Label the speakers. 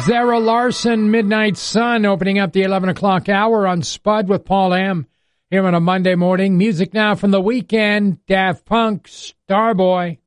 Speaker 1: Zara Larson, Midnight Sun, opening up the 11 o'clock hour on Spud with Paul M. Here on a Monday morning. Music now from the weekend, Daft Punk, Starboy.